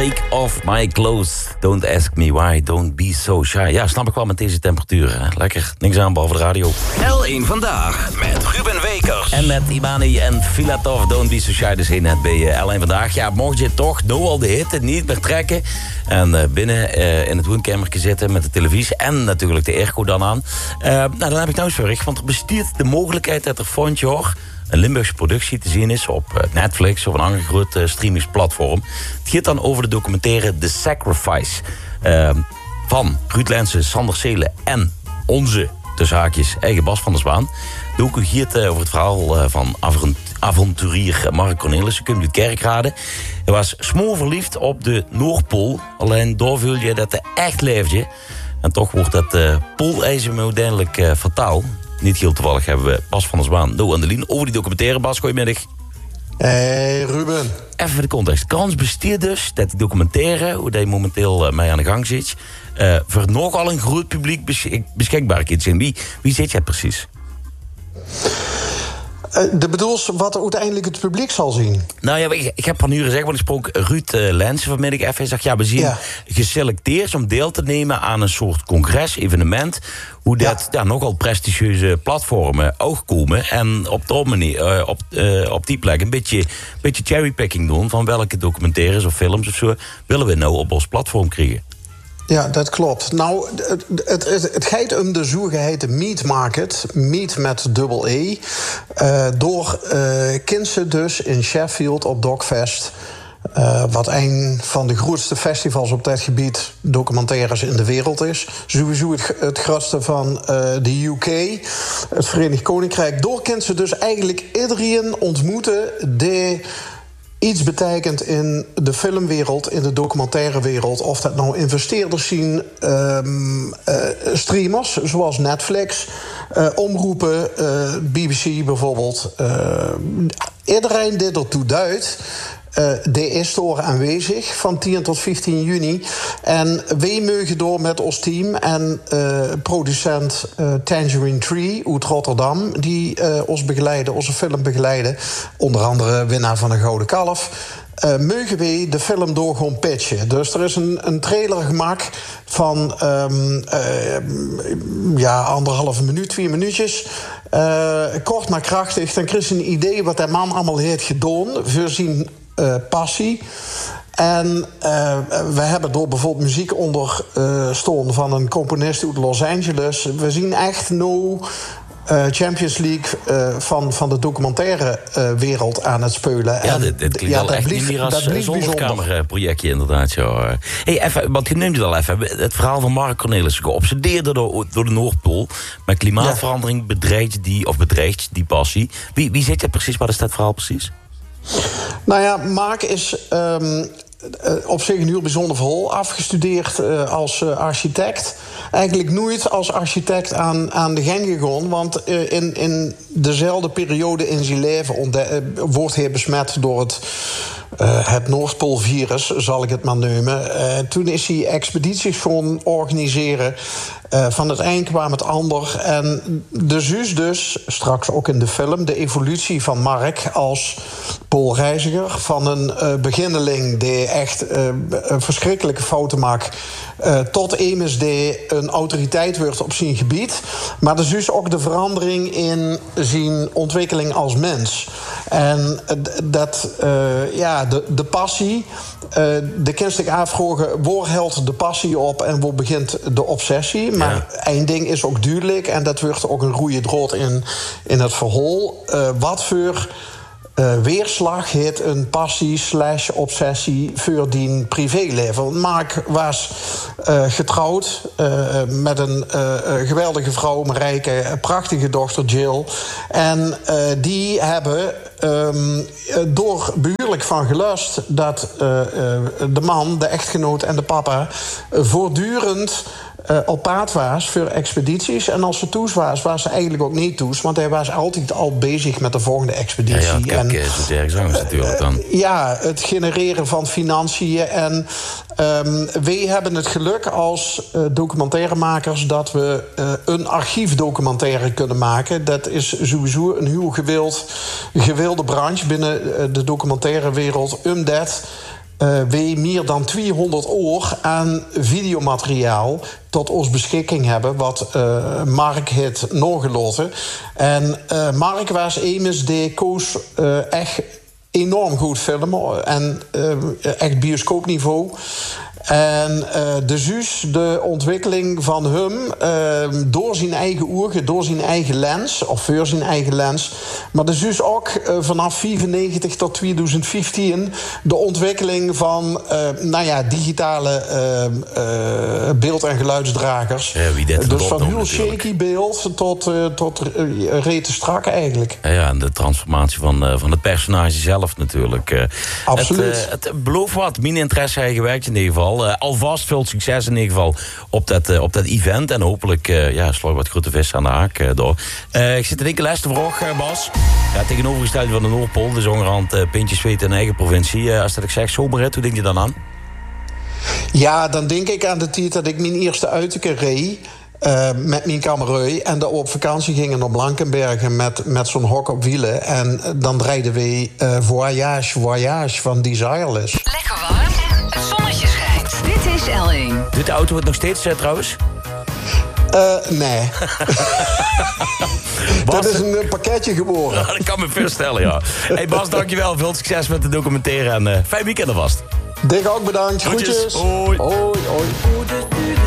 Take off my clothes. Don't ask me why, don't be so shy. Ja, snap ik wel met deze temperaturen. Lekker, niks aan behalve de radio. L1 Vandaag met Ruben Wekers. En met Imani en Filatov, don't be so shy. Dus heen net bij L1 Vandaag. Ja, mocht je toch al de hitte niet meer trekken... en binnen in het woonkamertje zitten met de televisie... en natuurlijk de airco dan aan... dan heb ik nou zorg, want er bestaat de mogelijkheid... dat er volgend jaar een Limburgse productie te zien is op Netflix... of een ander groot streamingsplatform. Het gaat dan over de documentaire The Sacrifice... van Ruud Lensen, Sander Seelen en onze, tussen haakjes, eigen Bas van der Zwaan. De docu gaat over het verhaal van avonturier Mark Cornelissen, kunt u het Kerkrade. Hij was smoorverliefd op de Noordpool. Alleen daar voel je dat hij echt leefde. En toch wordt dat poolijzer uiteindelijk fataal. Niet heel toevallig hebben we Bas van der Zwaan, Doe en de Lien over die documentaire. Bas, goedemiddag. Hey Ruben. Even voor de context. Kans besteedt dus dat die documentaire, hoe die momenteel mee aan de gang zit, voor nogal een groot publiek beschikbaar kan zijn. Wie zit jij precies? De bedoels wat uiteindelijk het publiek zal zien. Nou ja, ik heb van u gezegd, want ik sprak Ruud Lensen vanmiddag even. Hij zegt, ja, we zien geselecteerd om deel te nemen aan een soort congres-evenement. Hoe dat nogal prestigieuze platformen ook komen. En op die manier, op die plek een beetje cherrypicking doen van welke documentaires of films of zo willen we nou op ons platform krijgen. Ja, dat klopt. Nou, het gaat om de zogeheten Meat Market. Meat met dubbel E. Door Kinsen dus in Sheffield op Dogfest. Wat een van de grootste festivals op dat gebied documentaires in de wereld is. Sowieso het grootste van de UK, het Verenigd Koninkrijk. Door Kinsen dus eigenlijk iedereen ontmoeten die iets betekent in de filmwereld, in de documentairewereld. Of dat nou investeerders zien, streamers zoals Netflix, omroepen, BBC bijvoorbeeld. Iedereen die ertoe duidt, die is er aanwezig van 10 tot 15 juni. En wij mogen door met ons team en producent Tangerine Tree uit Rotterdam, die ons begeleiden, onze film begeleiden. Onder andere winnaar van de Gouden Kalf. Mogen wij de film door gewoon pitchen. Dus er is een trailer gemaakt van 1,5 minuut, 2 minuutjes. Kort maar krachtig. Dan krijg je een idee wat die man allemaal heeft gedaan voor zijn passie. En we hebben door bijvoorbeeld muziek ondersteund van een componist uit Los Angeles. We zien echt nu Champions League van de documentaire wereld aan het spelen. Ja, dit klinkt wel echt niet meer als een zolderkamerprojectje inderdaad. Zo. Hey, even, want je noemde het al even, het verhaal van Mark Cornelissen. Geobsedeerd door de Noordpool. Maar klimaatverandering bedreigt die passie. Wie zit je precies? Wat is dat verhaal precies? Nou ja, Mark is op zich een heel bijzonder verhaal. Afgestudeerd als architect. Eigenlijk nooit als architect aan de gang gegaan. Want in dezelfde periode in zijn leven wordt hij besmet door het Noordpoolvirus, zal ik het maar noemen. Toen is hij expedities gaan organiseren. Van het een kwam het ander. En dus, straks ook in de film, de evolutie van Mark als poolreiziger. Van een beginneling die echt verschrikkelijke fouten maakt. Tot Emes die een autoriteit wordt op zijn gebied. Maar dus ook de verandering in zijn ontwikkeling als mens. En de passie. De kunst ik afvragen, waar helpt de passie op en waar begint de obsessie? Maar één ding is ook duidelijk, en dat wordt ook een rode draad in het verhaal. Wat voor weerslag heeft een passie/obsessie voor die privéleven? Mark was getrouwd met een geweldige vrouw, Marijke, een prachtige dochter Jill. En die hebben door behoorlijk van gelust dat de man, de echtgenoot en de papa voortdurend op pad was voor expedities. En als ze toes was ze eigenlijk ook niet toes, want hij was altijd al bezig met de volgende expeditie. Ja, kijk, het ergens anders natuurlijk dan. Ja, het genereren van financiën. En wij hebben het geluk als documentairemakers dat we een archiefdocumentaire kunnen maken. Dat is sowieso een heel gewilde branche binnen de documentaire wereld. Omdat we meer dan 200 uur aan videomateriaal tot ons beschikking hebben, wat Mark heeft nagelaten. En Mark was immers die koos echt enorm goed filmen en echt bioscoopniveau. En de ontwikkeling van hem door zijn eigen ogen, door zijn eigen lens, of voor zijn eigen lens. Maar dus ook vanaf 1995 tot 2015 de ontwikkeling van digitale beeld- en geluidsdragers. Dus van heel shaky beeld tot rete strak eigenlijk. Ja, en de transformatie van het personage zelf natuurlijk. Absoluut. Het belooft wat. Mijn interesse heeft gewerkt in ieder geval. Alvast veel succes in ieder geval op dat event. En hopelijk slag wat grote vissen aan de haak door. Ik zit te denken, laatste vraag, Bas. Ja, tegenovergesteld van de Noordpool, dus onderhand pintjes zweet in eigen provincie. Als dat ik zeg zomerrit, hoe denk je dan aan? Ja, dan denk ik aan de tijd dat ik mijn eerste uitkeer reed. Met mijn kamerui. En dat we op vakantie gingen naar Blankenbergen met zo'n hok op wielen. En dan draaiden we Voyage van Desireless. Lekker warm en het zonnetje schijnt. Dit is L1. Doet de auto het nog steeds trouwens? Nee. Dat is een pakketje geboren. Ja, dat kan me voorstellen, ja. Hey Bas, dankjewel. Veel succes met het documenteren en fijn weekend alvast. Dick ook bedankt. Groetjes. Hoi. Hoi, hoi.